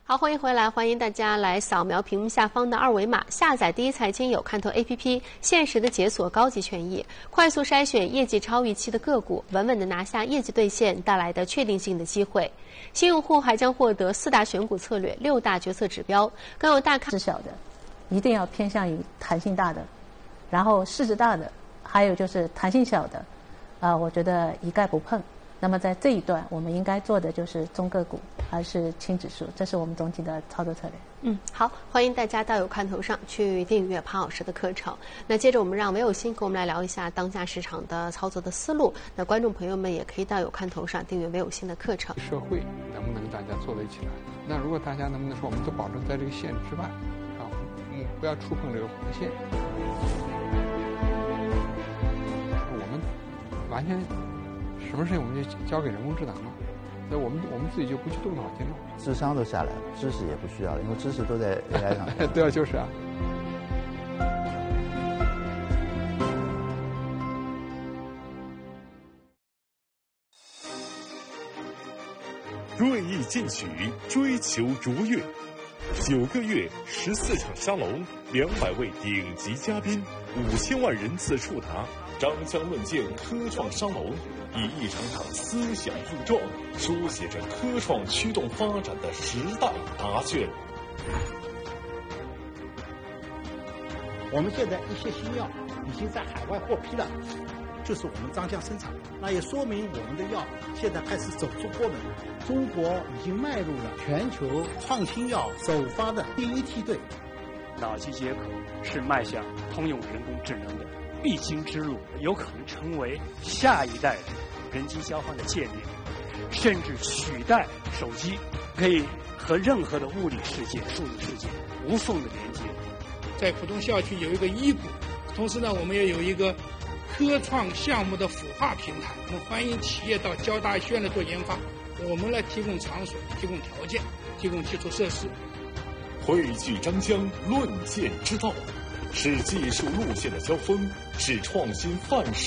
好，欢迎回来，欢迎大家来扫描屏幕下方的二维码，下载第一财经有看头 APP， 限时的解锁高级权益，快速筛选业绩超预期的个股，稳稳的拿下业绩兑现带来的确定性的机会。新用户还将获得4大选股策略、6大决策指标，更有大咖是小的，一定要偏向于弹性大的，然后市值大的，还有就是弹性小的，我觉得一概不碰。那么在这一段，我们应该做的就是中个股，还是轻指数，这是我们总体的操作策略。 好，欢迎大家到有看头上去订阅庞老师的课程。那接着我们让韦有新跟我们来聊一下当下市场的操作的思路。那观众朋友们也可以到有看头上订阅韦有新的课程。 社会能不能大家做得起来？那如果大家能不能说我们都保证在这个线之外，不要触碰这个红线？我们完全。什么事情我们就交给人工智能了，那我们自己就不去动脑筋了， 智商都下来了，知识也不需要了，因为知识都在 AI 上。 对啊，就是啊。 锐意进取，追求卓越。9个月，14场沙龙，200位顶级嘉宾，5000万人次触达。张江论剑科创沙龙，以一场场思想碰撞，书写着科创驱动发展的时代答卷。 我们现在一些新药已经在海外获批了，就是我们张江生产，那也说明我们的药现在开始走出国门，中国已经迈入了全球创新药首发的第一梯队。 脑机接口是迈向通用人工智能的必经之路，有可能成为下一代人机交换的界面，甚至取代手机，可以和任何的物理世界、数字世界无缝的连接。 在浦东校区有一个医股，同时呢，我们也有一个科创项目的孵化平台，我们欢迎企业到交大医院来做研发，我们来提供场所、提供条件、提供基础设施。 汇聚张江论剑之道，是技术路线的交锋，是创新范式